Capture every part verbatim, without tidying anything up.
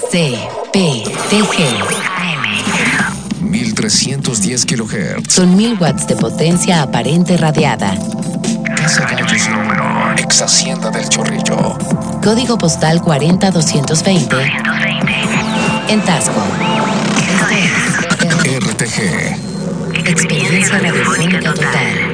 C P T G. mil trescientos diez kilohertz. Son mil watts de potencia aparente radiada. Casa Gallos número uno, ex Hacienda del Chorrillo. Código postal cuarenta mil doscientos veinte. En Tasco. R T G. Experiencia radiofónica total.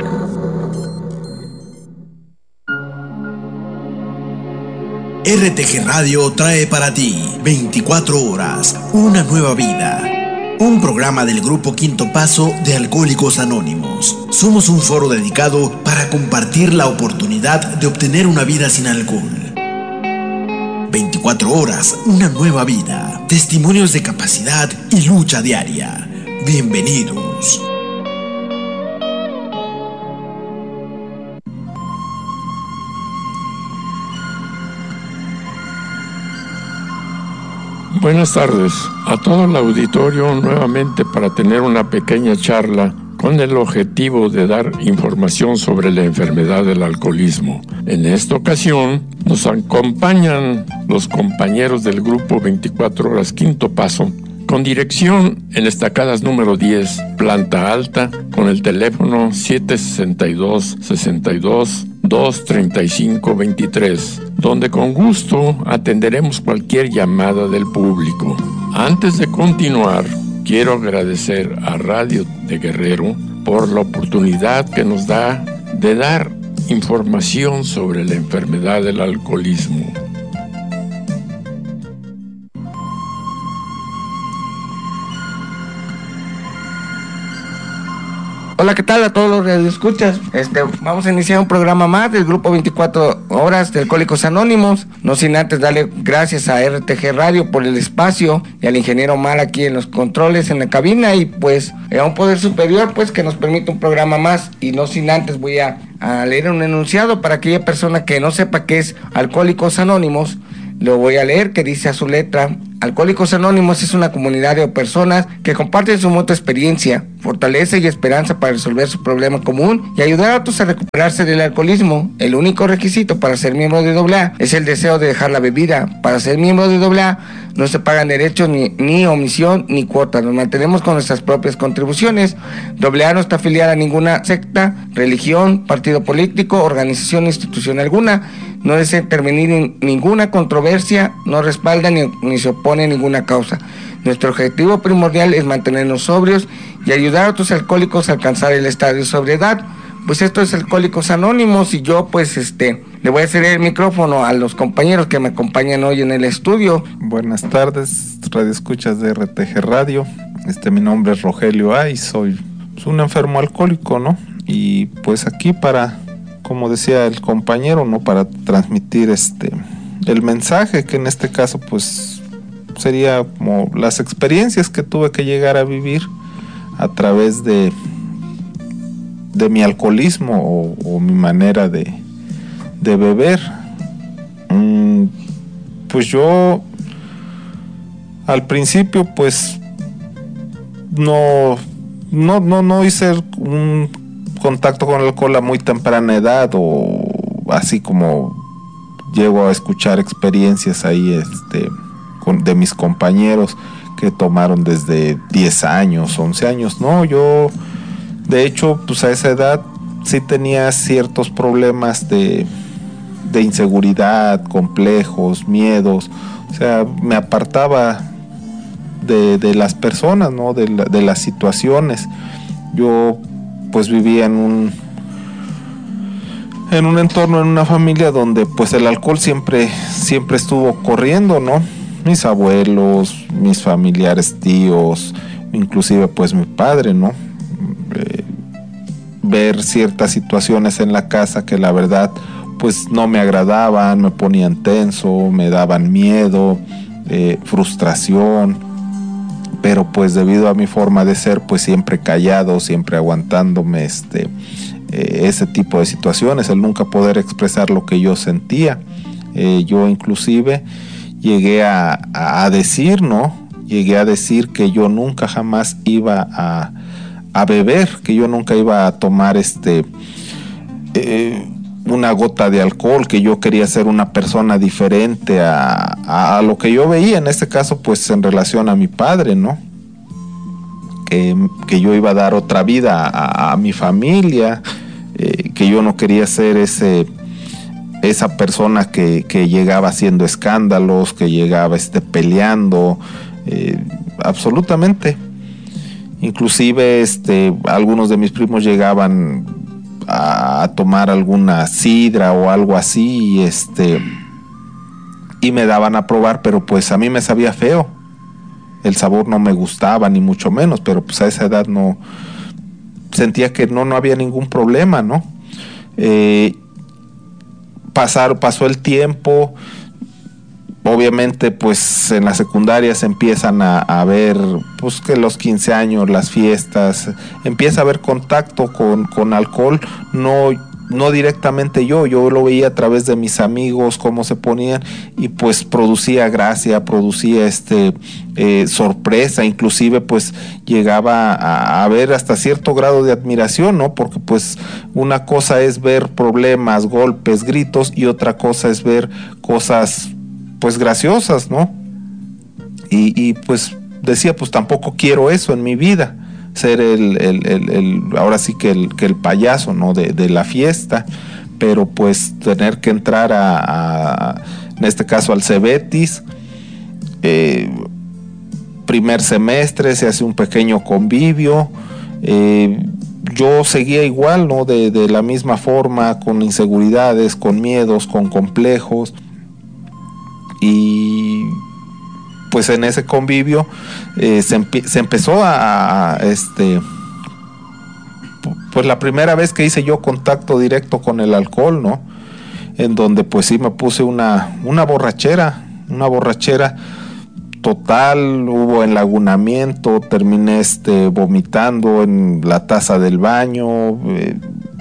R T G Radio trae para ti veinticuatro horas, una nueva vida. Un programa del Grupo Quinto Paso de Alcohólicos Anónimos. Somos un foro dedicado para compartir la oportunidad de obtener una vida sin alcohol. veinticuatro horas, una nueva vida. Testimonios de capacidad y lucha diaria. Bienvenidos. Buenas tardes a todo el auditorio nuevamente para tener una pequeña charla con el objetivo de dar información sobre la enfermedad del alcoholismo. En esta ocasión nos acompañan los compañeros del grupo veinticuatro horas Quinto Paso con dirección en Estacadas número diez, planta alta, con el teléfono siete sesenta y dos, sesenta y dos, dos treinta y cinco veintitrés, donde con gusto atenderemos cualquier llamada del público. Antes de continuar, quiero agradecer a Radio de Guerrero por la oportunidad que nos da de dar información sobre la enfermedad del alcoholismo. Hola, ¿qué tal a todos los radioescuchas? Este, vamos a iniciar un programa más del grupo veinticuatro horas de Alcohólicos Anónimos. No sin antes darle gracias a R T G Radio por el espacio y al ingeniero Omar aquí en los controles, en la cabina, y pues a un poder superior pues que nos permite un programa más. Y no sin antes voy a, a leer un enunciado para aquella persona que no sepa qué es Alcohólicos Anónimos. Lo voy a leer, que dice a su letra: Alcohólicos Anónimos es una comunidad de personas que comparten su mutua experiencia, fortaleza y esperanza para resolver su problema común y ayudar a otros a recuperarse del alcoholismo. El único requisito para ser miembro de doble A es el deseo de dejar la bebida. Para ser miembro de doble A no se pagan derechos ni, ni omisión ni cuota. Nos mantenemos con nuestras propias contribuciones. doble A no está afiliada a ninguna secta, religión, partido político, organización, institución alguna. No desea intervenir en ninguna controversia, no respalda ni, ni se opone a ninguna causa. Nuestro objetivo primordial es mantenernos sobrios y ayudar a otros alcohólicos a alcanzar el estado de sobriedad. Pues esto es Alcohólicos Anónimos y yo pues este le voy a ceder el micrófono a los compañeros que me acompañan hoy en el estudio. Buenas tardes, radioescuchas de R T G Radio. Este, mi nombre es Rogelio A y soy pues, un enfermo alcohólico, ¿no? Y pues aquí para, como decía el compañero, ¿no? Para transmitir este el mensaje, que en este caso pues sería como las experiencias que tuve que llegar a vivir a través de de mi alcoholismo o, o mi manera de, de beber. Mm, pues yo al principio pues no no no no hice un contacto con el alcohol a muy temprana edad, o así como llego a escuchar experiencias ahí este con, de mis compañeros que tomaron desde diez años, once años. No, yo de hecho pues a esa edad sí tenía ciertos problemas de, de inseguridad, complejos, miedos. O sea, me apartaba de, de las personas, ¿no? De, la, de las situaciones. Yo pues vivía en un en un entorno, en una familia donde pues el alcohol siempre siempre estuvo corriendo, ¿no? Mis abuelos, mis familiares, tíos, inclusive pues mi padre, ¿no? Eh, ver ciertas situaciones en la casa que la verdad pues no me agradaban, me ponían tenso, me daban miedo, eh, frustración, pero pues debido a mi forma de ser pues siempre callado, siempre aguantándome este eh, ese tipo de situaciones, el nunca poder expresar lo que yo sentía. Eh, yo inclusive llegué a, a, a decir, ¿no? Llegué a decir que yo nunca jamás iba a, a beber, que yo nunca iba a tomar este, eh, una gota de alcohol, que yo quería ser una persona diferente a, a, a lo que yo veía, en este caso pues en relación a mi padre, ¿no? Que, que yo iba a dar otra vida a, a mi familia, eh, que yo no quería ser ese esa persona que, que llegaba haciendo escándalos, que llegaba este, peleando, eh, absolutamente. Inclusive este, algunos de mis primos llegaban a, a tomar alguna sidra o algo así, y, este, y me daban a probar, pero pues a mí me sabía feo. El sabor no me gustaba, ni mucho menos, pero pues a esa edad no sentía que no, no había ningún problema, ¿no? Eh, pasar, pasó el tiempo, obviamente pues en la secundaria se empiezan a, a ver pues que los quince años, las fiestas, empieza a haber contacto con, con alcohol, no no directamente yo, yo lo veía a través de mis amigos, cómo se ponían, y pues producía gracia, producía este eh, sorpresa, inclusive pues llegaba a, a ver hasta cierto grado de admiración, ¿no? Porque pues una cosa es ver problemas, golpes, gritos, y otra cosa es ver cosas pues graciosas, ¿no? Y, y pues decía, pues tampoco quiero eso en mi vida, ser el, el, el, el ahora sí que el, que el payaso, ¿no? de, de la fiesta, pero pues tener que entrar a, a en este caso al Cebetis, eh, primer semestre se hace un pequeño convivio, eh, yo seguía igual, ¿no? de, de la misma forma, con inseguridades, con miedos, con complejos, y pues en ese convivio eh, se, empe- se empezó a, a este pues la primera vez que hice yo contacto directo con el alcohol, ¿no? En donde pues sí me puse una, una borrachera, una borrachera total, hubo enlagunamiento, terminé este vomitando en la taza del baño, eh,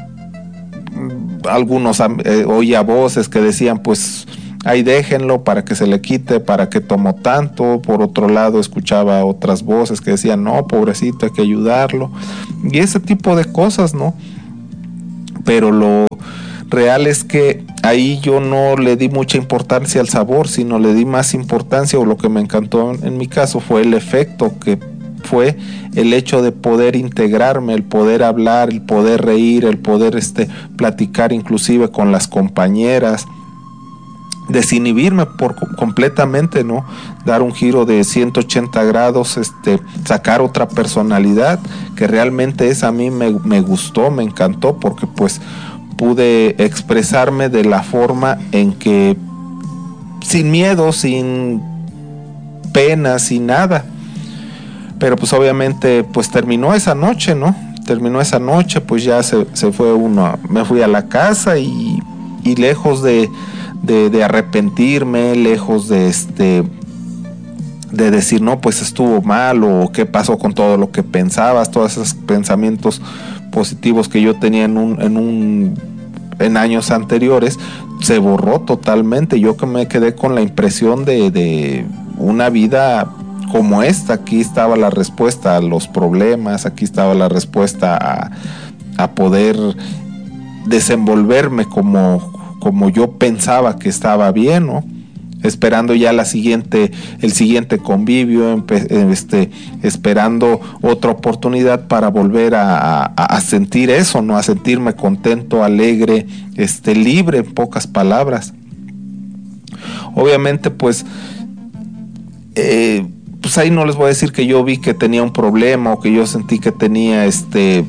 algunos eh, oía voces que decían pues ahí déjenlo para que se le quite, para que tomó tanto. Por otro lado escuchaba otras voces que decían no, pobrecito, hay que ayudarlo, y ese tipo de cosas, ¿no? Pero lo real es que ahí yo no le di mucha importancia al sabor, sino le di más importancia, o lo que me encantó en mi caso fue el efecto, que fue el hecho de poder integrarme, el poder hablar, el poder reír, el poder este, platicar inclusive con las compañeras, desinhibirme por completamente, ¿no? Dar un giro de ciento ochenta grados, este, sacar otra personalidad, que realmente esa a mí me, me gustó, me encantó, porque pues pude expresarme de la forma en que, sin miedo, sin pena, sin nada. Pero pues obviamente pues terminó esa noche, ¿no? Terminó esa noche, pues ya se, se fue uno, me fui a la casa, y, y lejos de De, de arrepentirme, lejos de este de decir no, pues estuvo mal, o qué pasó con todo lo que pensabas, todos esos pensamientos positivos que yo tenía en un, en un en años anteriores, se borró totalmente. Yo que me quedé con la impresión de, de una vida como esta. Aquí estaba la respuesta a los problemas, aquí estaba la respuesta a, a poder desenvolverme como como yo pensaba que estaba bien, ¿no? Esperando ya la siguiente, el siguiente convivio, empe, este, esperando otra oportunidad para volver a, a, a sentir eso, ¿no? A sentirme contento, alegre, este, libre, en pocas palabras. Obviamente, pues, eh, pues ahí no les voy a decir que yo vi que tenía un problema, o que yo sentí que tenía, este,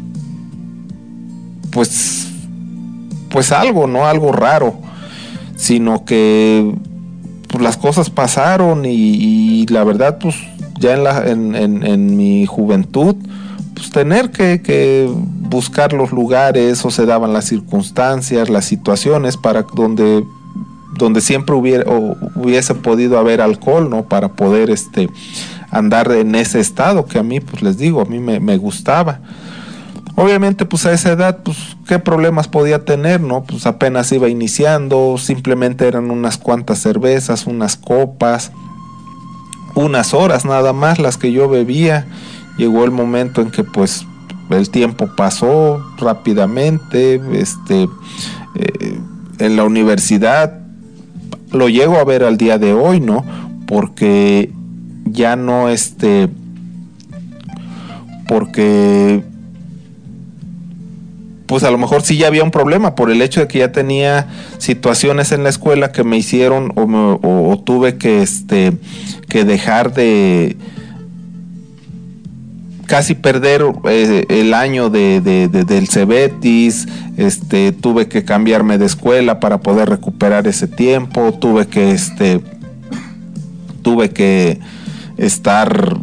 pues, pues algo, ¿no? Algo raro, sino que pues, las cosas pasaron, y, y la verdad, pues ya en, la, en, en, en mi juventud, pues tener que, que buscar los lugares, o se daban las circunstancias, las situaciones para donde, donde siempre hubiera, o hubiese podido haber alcohol, ¿no? Para poder este, andar en ese estado que a mí, pues les digo, a mí me, me gustaba. Obviamente pues a esa edad pues qué problemas podía tener, ¿no? Pues apenas iba iniciando, simplemente eran unas cuantas cervezas, unas copas, unas horas nada más las que yo bebía. Llegó el momento en que pues el tiempo pasó rápidamente, este eh, en la universidad lo llego a ver al día de hoy, ¿no? Porque ya no este porque pues a lo mejor sí ya había un problema por el hecho de que ya tenía situaciones en la escuela que me hicieron o, me, o, o tuve que este que dejar de casi perder eh, el año de, de, de, del Cebetis, este, tuve que cambiarme de escuela para poder recuperar ese tiempo, tuve que este tuve que estar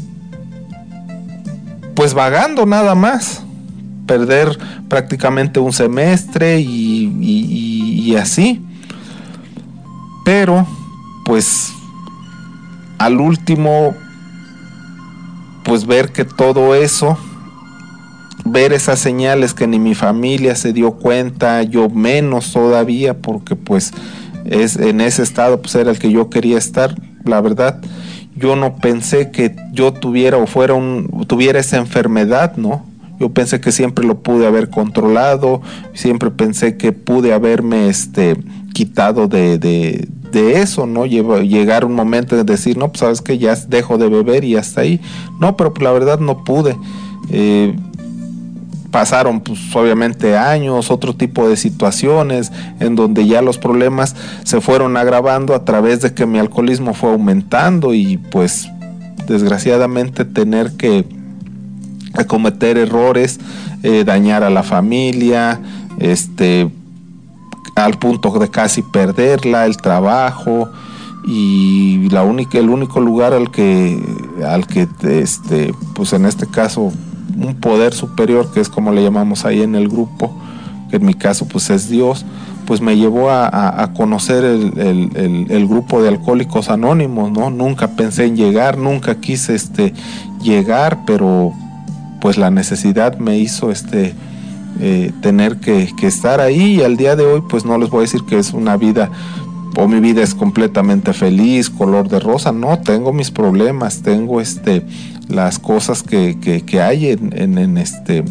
pues vagando nada más, perder prácticamente un semestre y, y, y, y así, pero pues al último pues ver que todo eso, ver esas señales que ni mi familia se dio cuenta, yo menos todavía, porque pues es en ese estado pues era el que yo quería estar, la verdad. Yo no pensé que yo tuviera o fuera un tuviera esa enfermedad, ¿no? Yo pensé que siempre lo pude haber controlado, siempre pensé que pude haberme este quitado de, de, de eso, ¿no? Llegar un momento de decir, no, pues sabes que ya dejo de beber y hasta ahí. No, pero pues, la verdad no pude. Eh, pasaron pues obviamente años, otro tipo de situaciones en donde ya los problemas se fueron agravando a través de que mi alcoholismo fue aumentando y pues desgraciadamente tener que cometer errores, eh, dañar a la familia, este al punto de casi perderla, el trabajo y la única, el único lugar al que al que este pues en este caso un poder superior, que es como le llamamos ahí en el grupo, que en mi caso pues es Dios, pues me llevó a, a, a conocer el, el, el, el grupo de Alcohólicos Anónimos, ¿no? Nunca pensé en llegar, nunca quise este llegar, pero pues la necesidad me hizo este eh, tener que, que estar ahí, y al día de hoy pues no les voy a decir que es una vida o mi vida es completamente feliz, color de rosa, no, tengo mis problemas, tengo este las cosas que, que, que hay en, en, en este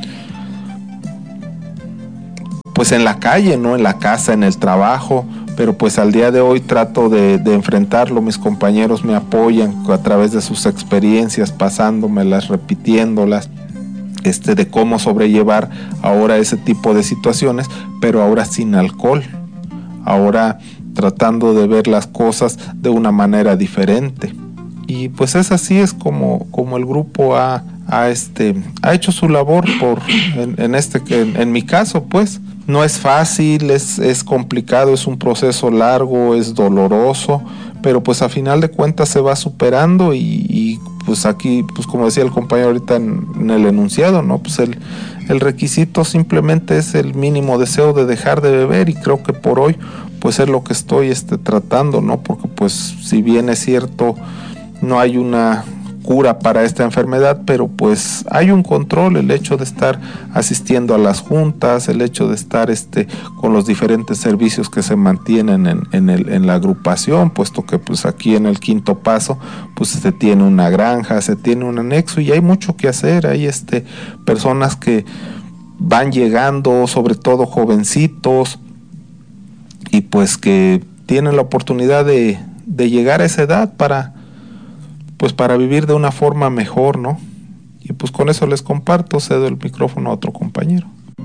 pues en la calle, ¿no? En la casa, en el trabajo, pero pues al día de hoy trato de, de enfrentarlo. Mis compañeros me apoyan a través de sus experiencias, pasándomelas, repitiéndolas, este, de cómo sobrellevar ahora ese tipo de situaciones, pero ahora sin alcohol, ahora tratando de ver las cosas de una manera diferente. Y pues es así es como, como el grupo ha, ha, este, ha hecho su labor por, en, en, este, en, en mi caso pues. No es fácil, es, es complicado, es un proceso largo, es doloroso, pero pues a final de cuentas se va superando y, y pues aquí, pues como decía el compañero ahorita en, en el enunciado, ¿no? Pues el, el requisito simplemente es el mínimo deseo de dejar de beber, y creo que por hoy pues es lo que estoy este, tratando, ¿no? Porque pues si bien es cierto, no hay una cura para esta enfermedad, pero pues hay un control, el hecho de estar asistiendo a las juntas, el hecho de estar este con los diferentes servicios que se mantienen en, en, el, en la agrupación, puesto que pues aquí en el Quinto Paso pues se tiene una granja, se tiene un anexo y hay mucho que hacer, hay este personas que van llegando, sobre todo jovencitos, y pues que tienen la oportunidad de, de llegar a esa edad para pues para vivir de una forma mejor, ¿no? Y pues con eso les comparto, cedo el micrófono a otro compañero.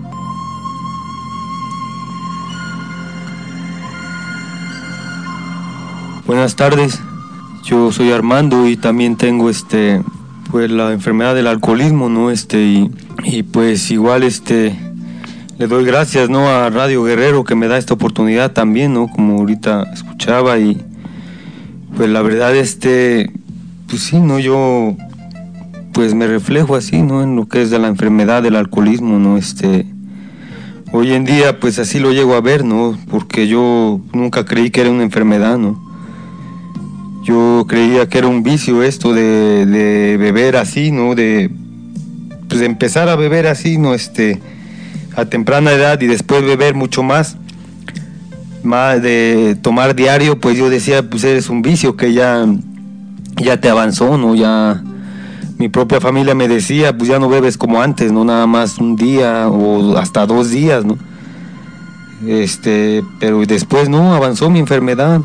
Buenas tardes, yo soy Armando y también tengo este pues la enfermedad del alcoholismo, ¿no? Este y, y pues igual este le doy gracias, ¿no? A Radio Guerrero que me da esta oportunidad también, ¿no? Como ahorita escuchaba, y pues la verdad este pues sí, no, yo pues me reflejo así, ¿no? En lo que es de la enfermedad del alcoholismo, ¿no? Este, hoy en día pues así lo llego a ver, ¿no? Porque yo nunca creí que era una enfermedad, ¿no? Yo creía que era un vicio esto de, de beber así, ¿no? De pues de empezar a beber así, ¿no? Este, a temprana edad, y después beber mucho más, más de tomar diario, pues yo decía, pues eres un vicio que ya ya te avanzó, ¿no? Ya mi propia familia me decía, pues ya no bebes como antes, ¿no? Nada más un día o hasta dos días, ¿no? este, pero después no, avanzó mi enfermedad,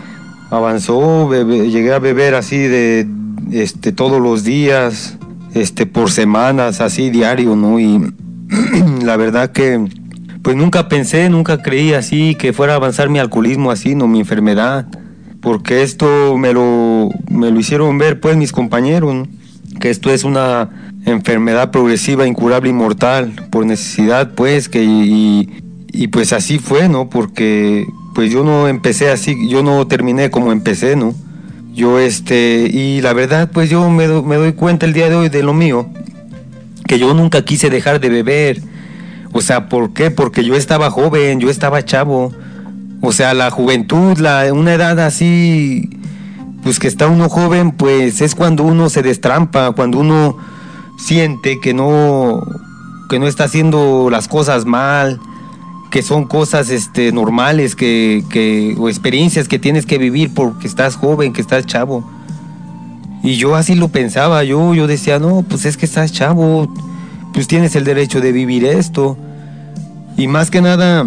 avanzó, bebe, llegué a beber así de, este, todos los días, este, por semanas, así diario, ¿no? Y la verdad que, pues nunca pensé, nunca creí así que fuera a avanzar mi alcoholismo así, no, mi enfermedad, porque esto me lo, me lo hicieron ver, pues, mis compañeros, ¿no? Que esto es una enfermedad progresiva, incurable y mortal, por necesidad, pues, que y, y pues así fue, ¿no? Porque pues yo no empecé así, yo no terminé como empecé, ¿no? Yo este, y la verdad, pues yo me, do, me doy cuenta el día de hoy de lo mío, que yo nunca quise dejar de beber. O sea, ¿por qué? Porque yo estaba joven, yo estaba chavo. O sea, la juventud, la, una edad así, pues que está uno joven, pues es cuando uno se destrampa, cuando uno siente que no, que no está haciendo las cosas mal, que son cosas este, normales, que, que, o experiencias que tienes que vivir porque estás joven, que estás chavo. Y yo así lo pensaba, yo, yo decía, no, pues es que estás chavo, pues tienes el derecho de vivir esto. Y más que nada,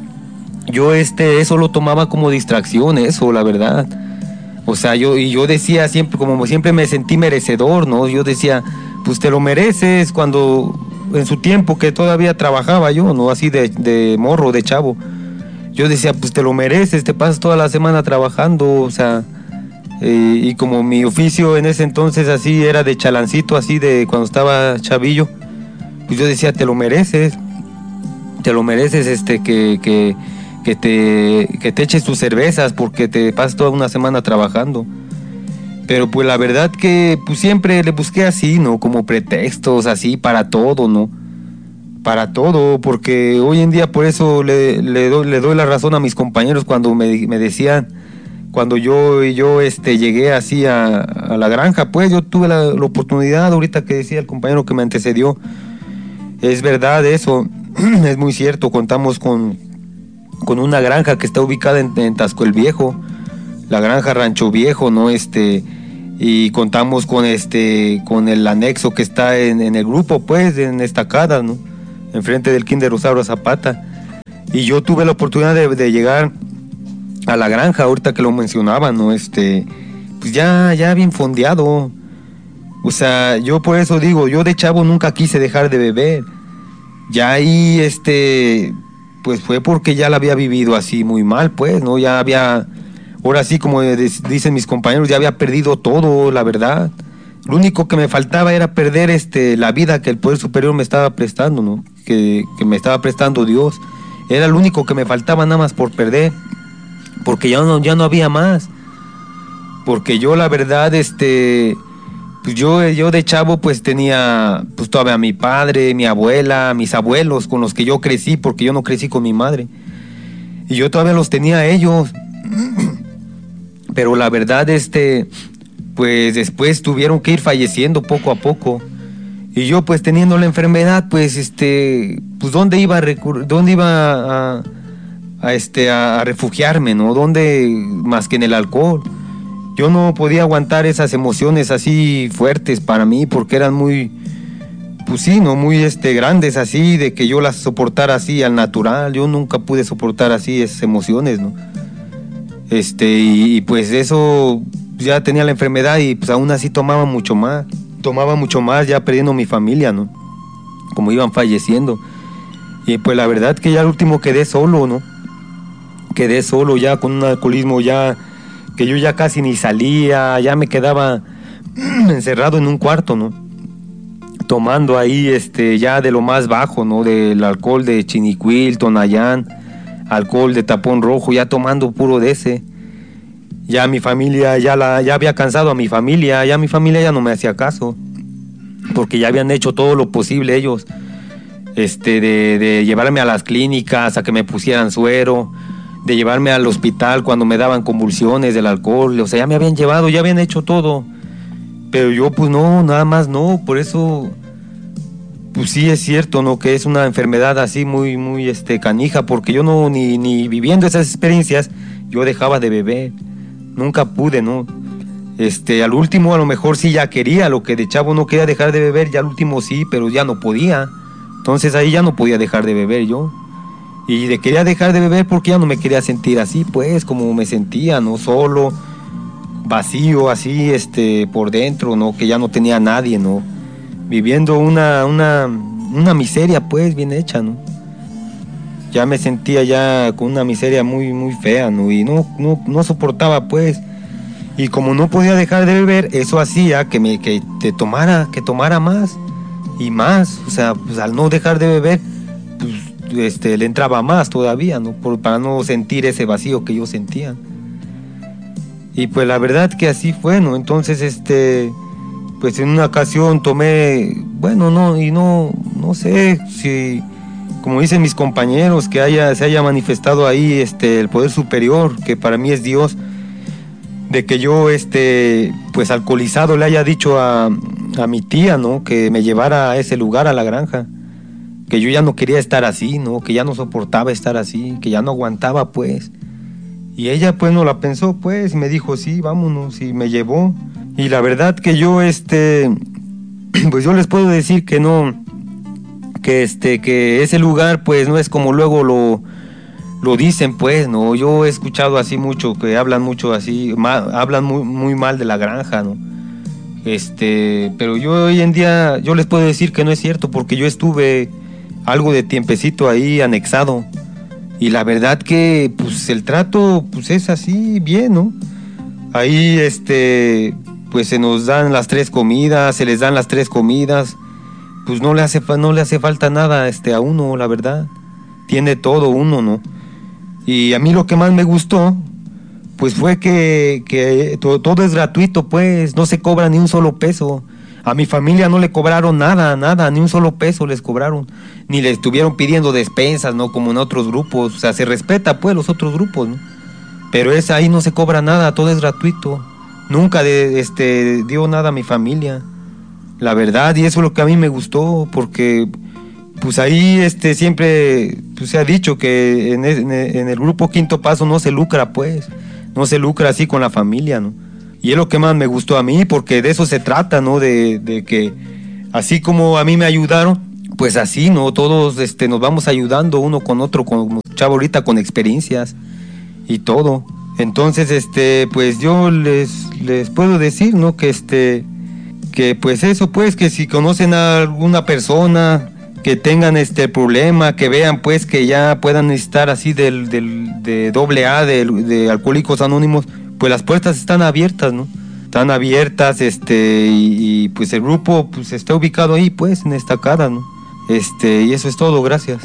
yo este, eso lo tomaba como distracción, eso, la verdad. O sea, yo, y yo decía siempre, como siempre me sentí merecedor, ¿no? Yo decía, pues te lo mereces, cuando en su tiempo que todavía trabajaba yo, ¿no? Así de, de morro, de chavo. Yo decía, pues te lo mereces, te pasas toda la semana trabajando, o sea, eh, y como mi oficio en ese entonces así era de chalancito, así de cuando estaba chavillo, pues yo decía, te lo mereces, te lo mereces, este, que, que, que te, que te eches tus cervezas porque te pasas toda una semana trabajando. Pero pues la verdad que pues siempre le busqué así, ¿no? Como pretextos así para todo, ¿no? Para todo, porque hoy en día por eso le, le, doy, le doy la razón a mis compañeros cuando me, me decían, cuando yo, yo este, llegué así a, a la granja, pues yo tuve la, la oportunidad, ahorita que decía el compañero que me antecedió, es verdad eso, es muy cierto, contamos con, con una granja que está ubicada en, en Tasco el Viejo, la granja Rancho Viejo, ¿no? Este, y contamos con este, con el anexo que está en, en el grupo, pues, en Estacada, ¿no? Enfrente del Kinder Rosario Zapata. Y yo tuve la oportunidad de, de llegar a la granja, ahorita que lo mencionaba, ¿no? Este, pues ya, ya bien fondeado. O sea, yo por eso digo, yo de chavo nunca quise dejar de beber. Ya ahí, este, pues fue porque ya la había vivido así muy mal, pues, ¿no? Ya había... Ahora sí, como dicen mis compañeros, ya había perdido todo, la verdad. Lo único que me faltaba era perder este, la vida que el Poder Superior me estaba prestando, ¿no? Que, que me estaba prestando Dios. Era lo único que me faltaba nada más por perder. Porque ya no, ya no había más. Porque yo, la verdad, este... Pues yo, yo de chavo pues tenía pues todavía a mi padre, mi abuela, mis abuelos con los que yo crecí, porque yo no crecí con mi madre. Y yo todavía los tenía a ellos. Pero la verdad, este, pues después tuvieron que ir falleciendo poco a poco. Y yo, pues teniendo la enfermedad, pues, este, pues dónde iba a recurrir, dónde iba a, a este, a, a refugiarme, ¿no? ¿Dónde más que en el alcohol? Yo no podía aguantar esas emociones así fuertes para mí, porque eran muy, pues sí, ¿no? Muy, este, grandes así, de que yo las soportara así al natural. Yo nunca pude soportar así esas emociones, ¿no? Este, y, y pues eso, ya tenía la enfermedad y pues aún así tomaba mucho más, tomaba mucho más ya perdiendo mi familia, ¿no? Como iban falleciendo. Y pues la verdad que ya al último quedé solo, ¿no? Quedé solo ya con un alcoholismo ya, que yo ya casi ni salía, ya me quedaba encerrado en un cuarto, ¿no? Tomando ahí, este, ya de lo más bajo, ¿no? Del alcohol de Chinicuil, Tonayán, alcohol de tapón rojo, ya tomando puro de ese. Ya mi familia, ya la ya había cansado a mi familia, ya mi familia ya no me hacía caso, porque ya habían hecho todo lo posible ellos, este, de, de llevarme a las clínicas, a que me pusieran suero, de llevarme al hospital cuando me daban convulsiones del alcohol, o sea, ya me habían llevado, ya habían hecho todo, pero yo pues no, nada más no, por eso... Pues sí es cierto, ¿no? Que es una enfermedad así muy, muy este, canija, porque yo no, ni, ni viviendo esas experiencias, yo dejaba de beber, nunca pude, ¿no? Este, al último a lo mejor sí ya quería, lo que de chavo no quería dejar de beber, ya al último sí, pero ya no podía, entonces ahí ya no podía dejar de beber yo, Y de quería dejar de beber porque ya no me quería sentir así, pues, como me sentía, ¿no? Solo, vacío, así, este, por dentro, ¿no? Que ya no tenía a nadie, ¿no? Viviendo una, una, una miseria, pues, bien hecha, ¿no? Ya me sentía ya con una miseria muy, muy fea, ¿no? Y no, no, no soportaba, pues. Y como no podía dejar de beber, eso hacía que me, que te tomara, que tomara más y más. O sea, pues al no dejar de beber, pues, este, le entraba más todavía, ¿no? Por, para no sentir ese vacío que yo sentía. Y pues la verdad que así fue, ¿no? Entonces, este, pues en una ocasión tomé, bueno, no, y no, no sé si, como dicen mis compañeros, que haya, se haya manifestado ahí, este, el poder superior, que para mí es Dios, de que yo, este, pues alcoholizado le haya dicho a, a mi tía, ¿no? Que me llevara a ese lugar, a la granja. Que yo ya no quería estar así, ¿no? Que ya no soportaba estar así, que ya no aguantaba, pues. Y ella, pues, no la pensó, pues, y me dijo, sí, vámonos, y me llevó. Y la verdad que yo, este, pues yo les puedo decir que no, que este, que ese lugar, pues, no es como luego lo, lo dicen, pues, ¿no? Yo he escuchado así mucho, que hablan mucho así, mal, hablan muy, muy mal de la granja, ¿no? Este, pero yo hoy en día, yo les puedo decir que no es cierto, porque yo estuve algo de tiempecito ahí anexado y la verdad que pues el trato pues es así bien, ¿no? Ahí este pues se nos dan las tres comidas, se les dan las tres comidas, pues no le hace no le hace falta nada este a uno, la verdad. Tiene todo uno, ¿no? Y a mí lo que más me gustó pues fue que, que todo, todo es gratuito, pues no se cobra ni un solo peso. A mi familia no le cobraron nada, nada, ni un solo peso les cobraron. Ni le estuvieron pidiendo despensas, ¿no? Como en otros grupos. O sea, se respeta, pues, los otros grupos, ¿no? Pero es, ahí no se cobra nada, todo es gratuito. Nunca de, este, dio nada a mi familia. La verdad, y eso es lo que a mí me gustó, porque, pues, ahí este, siempre pues, se ha dicho que en el, en el grupo Quinto Paso no se lucra, pues. No se lucra así con la familia, ¿no? Y es lo que más me gustó a mí, porque de eso se trata, ¿no? De, de que así como a mí me ayudaron, pues así, ¿no? Todos este, nos vamos ayudando uno con otro, como chavo ahorita con experiencias y todo. Entonces, este, pues yo les, les puedo decir, ¿no? Que este, que pues eso, pues, que si conocen a alguna persona que tengan este problema, que vean pues que ya puedan estar así del, del, de doble A, de, de Alcohólicos Anónimos, pues las puertas están abiertas, ¿no? Están abiertas, este, y, y pues el grupo pues está ubicado ahí, pues, en esta cara, ¿no? Este, y eso es todo, gracias.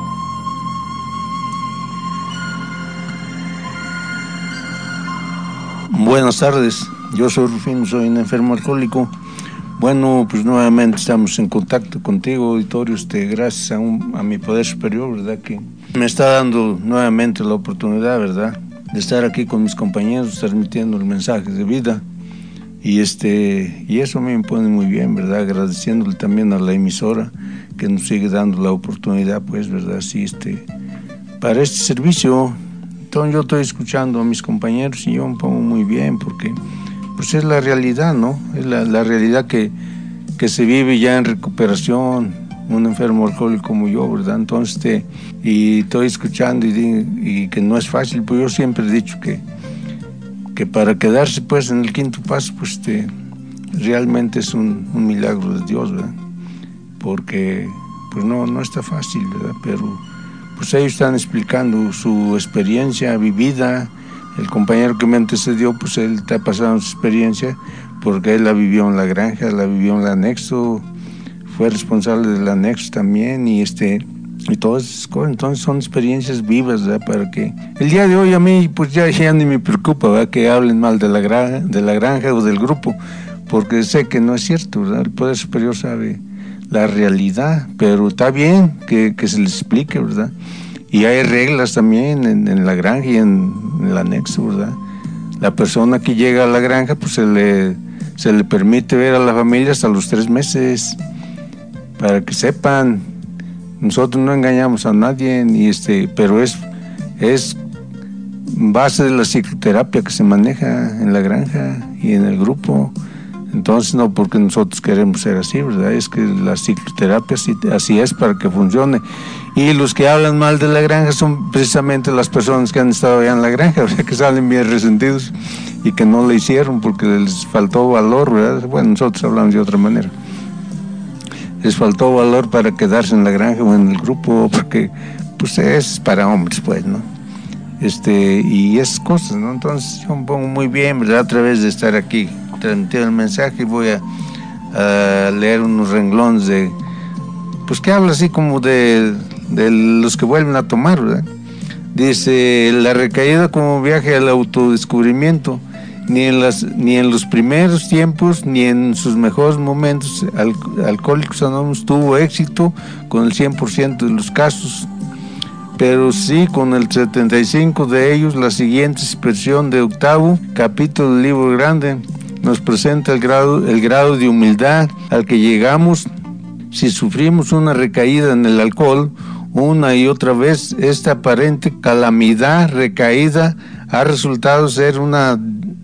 Buenas tardes, yo soy Rufino, soy un enfermo alcohólico. Bueno, pues nuevamente estamos en contacto contigo, auditorio, este, gracias a, un, a mi poder superior, ¿verdad? Que me está dando nuevamente la oportunidad, ¿verdad? De estar aquí con mis compañeros, transmitiendo el mensaje de vida. Y, este, y eso me pone muy bien, ¿verdad? Agradeciéndole también a la emisora que nos sigue dando la oportunidad, pues, ¿verdad? Sí, este, para este servicio. Entonces yo estoy escuchando a mis compañeros y yo me pongo muy bien porque pues es la realidad, ¿no? Es la, la realidad que, que se vive ya en recuperación, un enfermo alcohólico como yo, ¿verdad? Entonces, este, y estoy escuchando y, y que no es fácil, pues yo siempre he dicho que, que para quedarse pues en el quinto paso, pues este, realmente es un, un milagro de Dios, ¿verdad? Porque pues no, no está fácil, ¿verdad? Pero pues ellos están explicando su experiencia vivida. El compañero que me antecedió, pues él está pasando su experiencia porque él la vivió en la granja, la vivió en el anexo, fue responsable del anexo también y este y todas esas cosas. Entonces son experiencias vivas, ¿verdad? Para que el día de hoy a mí pues ya, ya ni me preocupa, ¿verdad? Que hablen mal de la granja, de la granja o del grupo, porque sé que no es cierto, ¿verdad? El poder superior sabe la realidad, pero está bien que, que se les explique, ¿verdad? Y hay reglas también en, en la granja y en, en el anexo, ¿verdad? La persona que llega a la granja, pues se le, se le permite ver a la familia hasta los tres meses, para que sepan. Nosotros no engañamos a nadie, y este, pero es, es base de la psicoterapia que se maneja en la granja y en el grupo. Entonces no porque nosotros queremos ser así, ¿verdad? Es que la cicloterapia así, así es para que funcione. Y los que hablan mal de la granja son precisamente las personas que han estado allá en la granja, ¿verdad? Que salen bien resentidos y que no lo hicieron porque les faltó valor, ¿verdad? Bueno, nosotros hablamos de otra manera. Les faltó valor para quedarse en la granja o en el grupo, porque pues es para hombres, pues, ¿no? Este, y esas cosas, ¿no? Entonces yo me pongo muy bien, ¿verdad? A través de estar aquí transmitiendo el mensaje, voy a, a leer unos renglones de, pues que habla así como de, de los que vuelven a tomar, ¿verdad? Dice, la recaída como viaje al autodescubrimiento, ni en, las, ni en los primeros tiempos, ni en sus mejores momentos, Al, Alcohólicos Anónimos tuvo éxito con el cien por ciento de los casos, pero sí con el setenta y cinco por ciento de ellos. La siguiente expresión de octavo capítulo del libro grande nos presenta el grado, el grado de humildad al que llegamos si sufrimos una recaída en el alcohol. Una y otra vez esta aparente calamidad recaída ha resultado ser una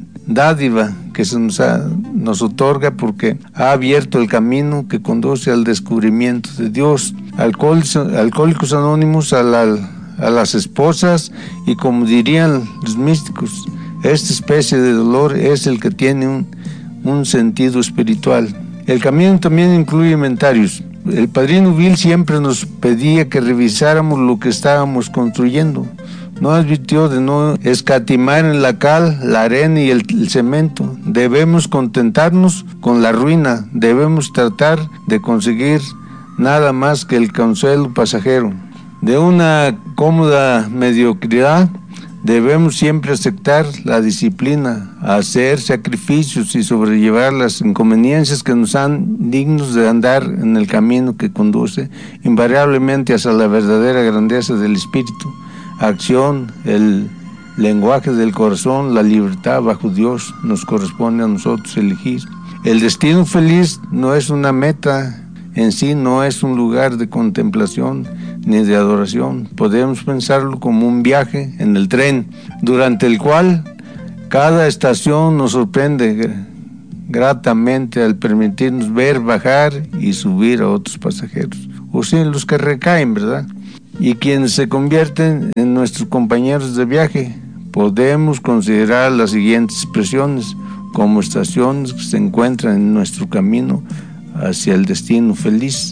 dádiva que se nos, ha, nos otorga porque ha abierto el camino que conduce al descubrimiento de Dios. Alcohólicos, alcohólicos Anónimos a, la, a las esposas, y como dirían los místicos, esta especie de dolor es el que tiene un, un sentido espiritual. El camino también incluye inventarios. El padrino Bill siempre nos pedía que revisáramos lo que estábamos construyendo. No advirtió de no escatimar en la cal, la arena y el, el cemento. Debemos contentarnos con la ruina. Debemos tratar de conseguir nada más que el consuelo pasajero. De una cómoda mediocridad debemos siempre aceptar la disciplina, hacer sacrificios y sobrellevar las inconveniencias que nos han dignos de andar en el camino que conduce invariablemente hacia la verdadera grandeza del espíritu. Acción, el lenguaje del corazón, la libertad bajo Dios nos corresponde a nosotros elegir. El destino feliz no es una meta en sí, no es un lugar de contemplación ni de adoración. Podemos pensarlo como un viaje en el tren, durante el cual cada estación nos sorprende gratamente al permitirnos ver, bajar y subir a otros pasajeros, o sea, los que recaen, ¿verdad? Y quienes se convierten en nuestros compañeros de viaje. Podemos considerar las siguientes expresiones como estaciones que se encuentran en nuestro camino hacia el destino feliz.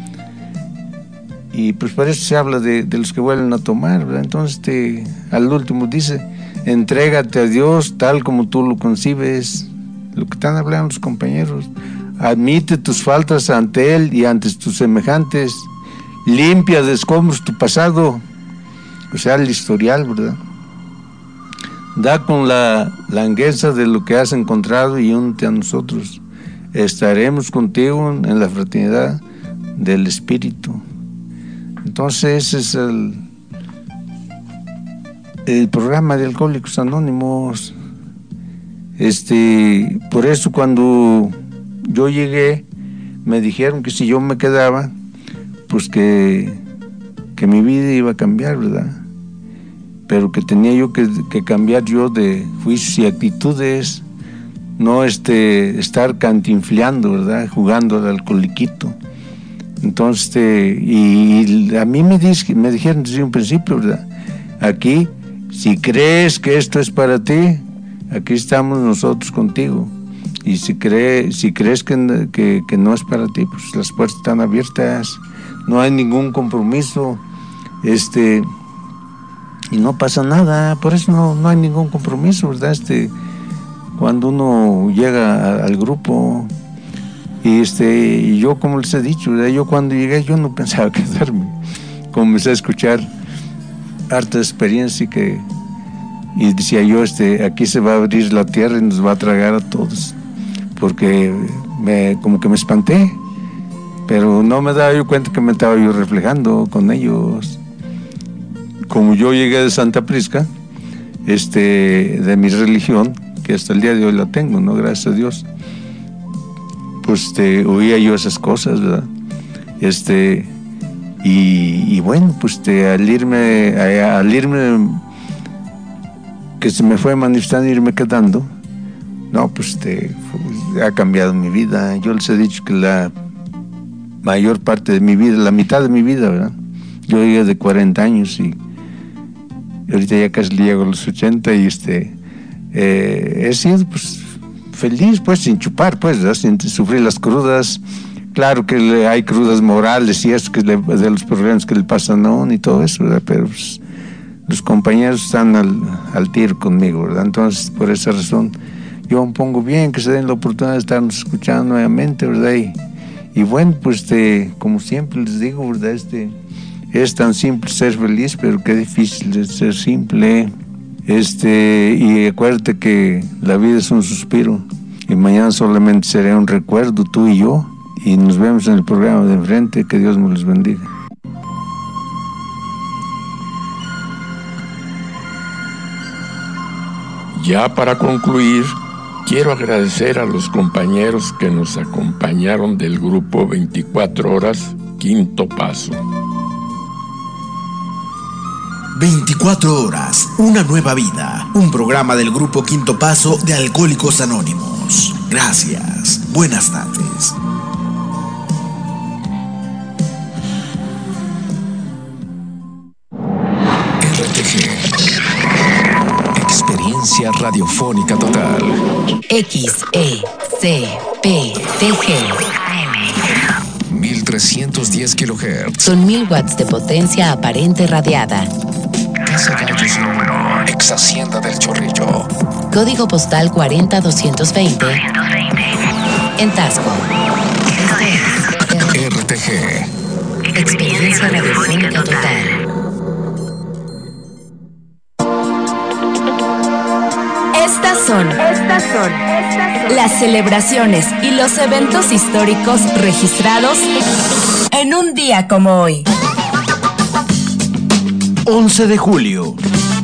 Y pues por eso se habla de, de los que vuelven a tomar, ¿verdad? Entonces te, al último dice, entrégate a Dios tal como tú lo concibes, lo que están hablando los compañeros. Admite tus faltas ante Él y ante tus semejantes. Limpia de escombros tu pasado, o sea, el historial, ¿verdad? Da con la langueza de lo que has encontrado y únete a nosotros. Estaremos contigo en la fraternidad del Espíritu. Entonces ese es el, el programa de Alcohólicos Anónimos. Este, por eso cuando yo llegué, me dijeron que si yo me quedaba, pues que, que mi vida iba a cambiar, ¿verdad? Pero que tenía yo que, que cambiar yo de juicios y actitudes, no este, estar cantinfleando, ¿verdad? Jugando al alcoholiquito. Entonces, este, y, y a mí me, dis, me dijeron desde un principio, ¿verdad? Aquí, si crees que esto es para ti, aquí estamos nosotros contigo. Y si, cree, si crees que, que, que no es para ti, pues las puertas están abiertas. No hay ningún compromiso, este, y no pasa nada, por eso no, no hay ningún compromiso, ¿verdad? Este, cuando uno llega a, al grupo, y este, y yo como les he dicho, ¿verdad? Yo cuando llegué yo no pensaba quedarme, comencé a escuchar harta experiencia y que, y decía yo, este, aquí se va a abrir la tierra y nos va a tragar a todos, porque me, como que me espanté. Pero no me daba yo cuenta que me estaba yo reflejando con ellos. Como yo llegué de Santa Prisca, este, de mi religión, que hasta el día de hoy la tengo, ¿no? Gracias a Dios. Pues este, oía yo esas cosas, ¿verdad? Este, y, y bueno, pues este, al irme, al irme, que se me fue manifestando, irme quedando, no, pues este, ha cambiado mi vida. Yo les he dicho que la mayor parte de mi vida, la mitad de mi vida, ¿verdad? Yo llegué de cuarenta años y ahorita ya casi llego a los ochenta y este, eh, he sido pues feliz, pues, sin chupar, pues, ¿verdad? Sin sufrir las crudas. Claro que le, hay crudas morales y eso, que le, de los problemas que le pasan a uno y todo eso, ¿verdad? Pero pues, los compañeros están al, al tiro conmigo, ¿verdad? Entonces, por esa razón, yo me pongo bien que se den la oportunidad de estarnos escuchando nuevamente, ¿verdad? Y, y bueno, pues, este, como siempre les digo, ¿verdad? Este, es tan simple ser feliz, pero qué difícil es ser simple. Este, y acuérdate que la vida es un suspiro y mañana solamente será un recuerdo, tú y yo. Y nos vemos en el programa de enfrente. Que Dios me los bendiga. Ya para concluir, quiero agradecer a los compañeros que nos acompañaron del grupo veinticuatro horas, Quinto Paso. veinticuatro horas, una nueva vida. Un programa del grupo Quinto Paso de Alcohólicos Anónimos. Gracias. Buenas tardes. Experiencia radiofónica total. X E C P T G. mil trescientos diez kilohertz. Son mil watts de potencia aparente radiada. Casa Gallos número. Ex Hacienda del Chorrillo. Código postal cuarenta doscientos veinte. En Tasco. R T G. Experiencia radiofónica total. Estas son, estas son, estas son las celebraciones y los eventos históricos registrados en un día como hoy. once de julio.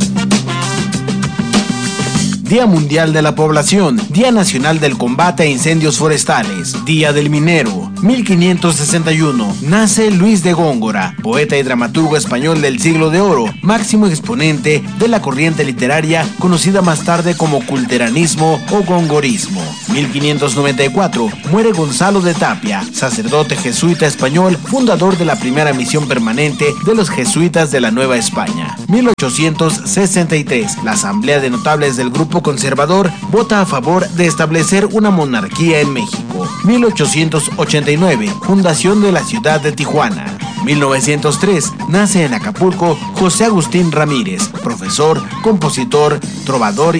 Día Mundial de la Población, Día Nacional del Combate a Incendios Forestales, Día del Minero. mil quinientos sesenta y uno, nace Luis de Góngora, poeta y dramaturgo español del siglo de oro, máximo exponente de la corriente literaria conocida más tarde como culteranismo o gongorismo. mil quinientos noventa y cuatro, muere Gonzalo de Tapia, sacerdote jesuita español, fundador de la primera misión permanente de los jesuitas de la Nueva España. mil ochocientos sesenta y tres, la Asamblea de Notables del Grupo Conservador vota a favor de establecer una monarquía en México. mil ochocientos ochenta y nueve, fundación de la ciudad de Tijuana. mil novecientos tres, nace en Acapulco José Agustín Ramírez, profesor, compositor, trovador